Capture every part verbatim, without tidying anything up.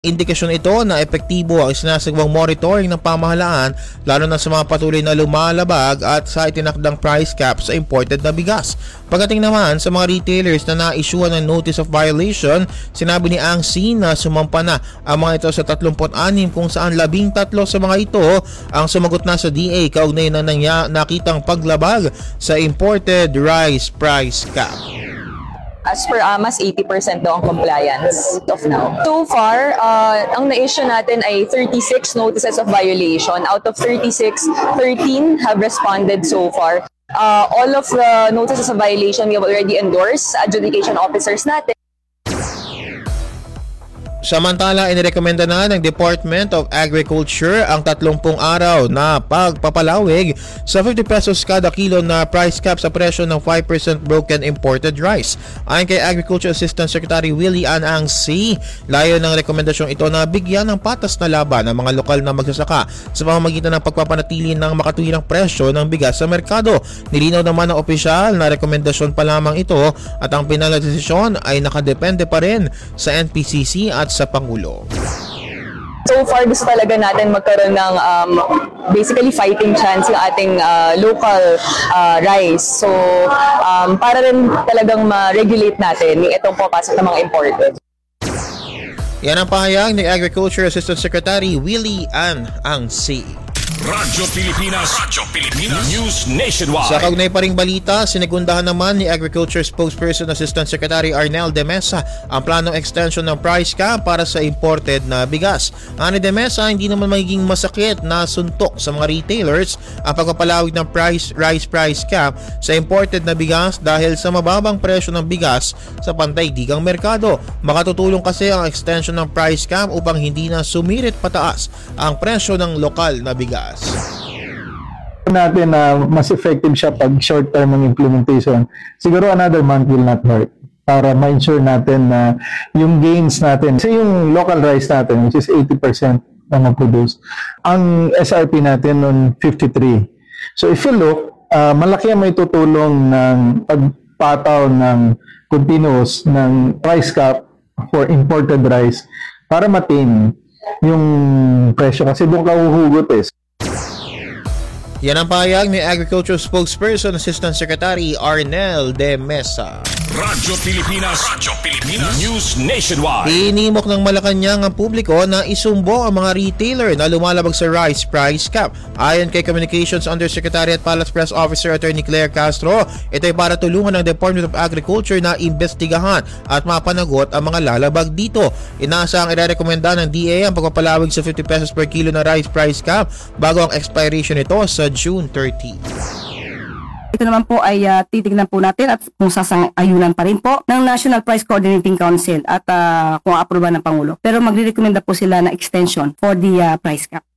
Indikasyon ito na epektibo ang isinasagawang monitoring ng pamahalaan lalo na sa mga patuloy na lumalabag at sa itinakdang price cap sa imported na bigas. Pagdating naman sa mga retailers na na-issuean ng notice of violation, sinabi ni Ang C na sumampa na ang mga ito sa tatlumpu't anim kung saan labing tatlo sa mga ito ang sumagot na sa D A kaugnay na nangya, nakitang paglabag sa imported rice price cap. As per A M A S, eighty percent daw ang compliance of now. So far, uh, ang na-issue natin ay thirty-six notices of violation. Out of thirty-six, thirteen have responded so far. Uh, all of the notices of violation we have already endorsed sa adjudication officers natin. Samantala, inirekomenda na ng Department of Agriculture ang tatlumpung araw na pagpapalawig sa fifty pesos kada kilo na price cap sa presyo ng five percent broken imported rice. Ayon kay Agriculture Assistant Secretary Willie Ann Ang C, layo ng rekomendasyong ito na bigyan ng patas na laban ang mga lokal na magsasaka sa pamamagitan ng pagpapanatili ng makatuwirang presyo ng bigas sa merkado. Nilinaw naman ng opisyal na rekomendasyon pa lamang ito at ang pinal na desisyon ay nakadepende pa rin sa N P C C at sa Pangulo. So far, gusto talaga natin magkaroon ng um, basically fighting chance yung ating uh, local uh, rice. So, um, para rin talagang ma-regulate natin yung itong papasok ng mga imported. Yan ang pahayag ni Agriculture Assistant Secretary Willie Ann Ang C. Radyo Pilipinas, Radyo Pilipinas News Nationwide. Sa kaugnay pa ring balita, sinigundahan naman ni Agriculture Spokesperson Assistant Secretary Arnel De Mesa ang planong extension ng price cap para sa imported na bigas. Ani De Mesa, hindi naman magiging masakit na suntok sa mga retailers ang pagpapalawig ng price rice price cap sa imported na bigas dahil sa mababang presyo ng bigas sa pantay-digang merkado. Makatutulong kasi ang extension ng price cap upang hindi na sumirit pataas ang presyo ng lokal na bigas. Natin na uh, mas effective siya pag short term ng implementation. Siguro another month will not hurt para ma-ensure natin na yung gains natin. Kasi yung local rice natin, which is eighty percent na na-produce, ang S R P natin noon fifty-three. So if you look, uh, malaki ang may tutulong ng pagpataw ng continuous ng price cap for imported rice para matin yung presyo kasi doon ka uhugot eh. Yan ang pahayag ni Agriculture Spokesperson Assistant Secretary Arnel De Mesa. Radyo Pilipinas, Radyo Pilipinas News Nationwide. Inimok ng Malacanang ang publiko na isumbong ang mga retailer na lumalabag sa rice price cap. Ayon kay Communications Undersecretary at Palace Press Officer Attorney Claire Castro, ito ay para tulungan ng Department of Agriculture na imbestigahan at mapanagot ang mga lalabag dito. Inaasahang irerekomenda ng D A ang pagpapalawig sa fifty pesos per kilo na rice price cap bago ang expiration nito sa June thirtieth. Ito naman po ay uh, titignan po natin at kung sasang-ayunan pa rin po ng National Price Coordinating Council at uh, kung aproban ng Pangulo. Pero magre-recommenda po sila na extension for the uh, price cap.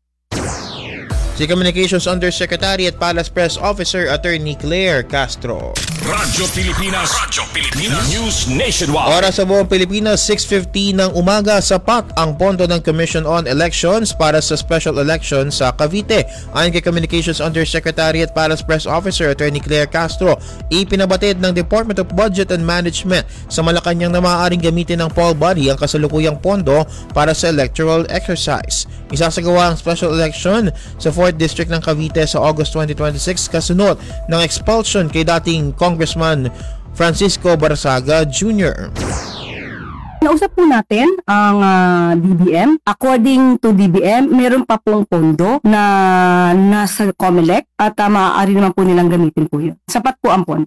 Si Communications Undersecretary at Palace Press Officer Attorney Claire Castro. Radyo Pilipinas, Radyo Pilipinas News Nationwide. Oras sa buong Pilipinas, six fifty ng umaga, sapat ang pondo ng Commission on Elections para sa special election sa Cavite. Ayon kay Communications Undersecretary at Palace Press Officer Attorney Claire Castro, ipinabatid ng Department of Budget and Management sa Malacanang na maaaring gamitin ng poll body ang kasalukuyang pondo para sa electoral exercise. Isasagawa ang special election sa fourth District ng Cavite sa August twenty twenty-six kasunod ng expulsion kay dating Congressman Francisco Barsaga Junior Nausap po natin ang uh, D B M. According to D B M, meron pa pong pondo na nasa COMELEC at uh, maaari naman po nilang gamitin po yun. Sapat po ang pondo.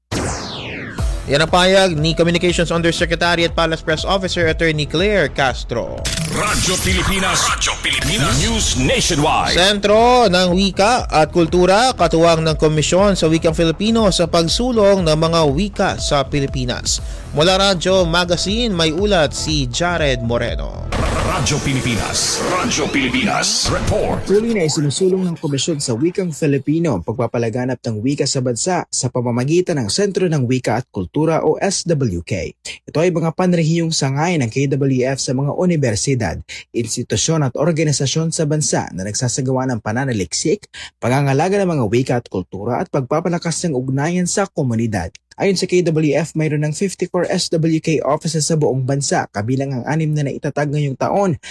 Yan ang pahayag ni Communications Undersecretary at Palace Press Officer Attorney Claire Castro. Radyo Pilipinas, Radyo Pilipinas News Nationwide. Sentro ng Wika at Kultura, katuwang ng Komisyon sa Wikang Filipino sa pagsulong ng mga wika sa Pilipinas. Mula Radyo Magazine, may ulat si Jared Moreno. Radyo Pilipinas, Radyo Pilipinas Report. Tuloy na isinusulong ng Komisyon sa Wikang Filipino ang pagpapalaganap ng wika sa bansa sa pamamagitan ng Sentro ng Wika at Kultura o S W K. Ito ay mga panrehiyong sangay ng K W F sa mga universidad, institusyon at organisasyon sa bansa na nagsasagawa ng pananaliksik, pangangalaga ng mga wika at kultura at pagpapalakas ng ugnayan sa komunidad. Ayon sa K W F, mayroon ng fifty-four S W K offices sa buong bansa, kabilang ang anim na naitatag ngayong taon